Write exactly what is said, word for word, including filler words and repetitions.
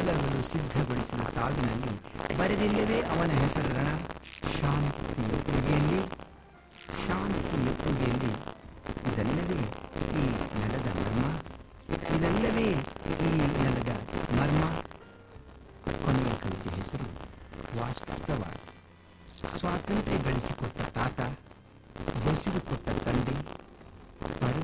ಗೆಲ್ಲಲು ಸಿದ್ಧಗೊಳಿಸಿದ ತಾಳಿನಲ್ಲಿ ಬರೆದಿಲ್ಲವೇ ಅವನ ಹೆಸರಣ? ಶಾಂತಿಯ ಉಗೆಯಲ್ಲಿ, ಶಾಂತಿಯ ಉಗೆಯಲ್ಲಿ. ಇದಲ್ಲವೇ ಈ ನೆಲದ ಮರ್ಮ? ಇದಲ್ಲವೇ ಈ ನೆಲದ ಮರ್ಮ? ಕೊನೆಯ ಕವಿತೆ ಹೆಸರು ವಾಸ್ತವ. ಸ್ವಾತಂತ್ರ್ಯ ಗಳಿಸಿಕೊಟ್ಟ ತಾತ, ಬಸಿರು ಕೊಟ್ಟ ತಂದೆ,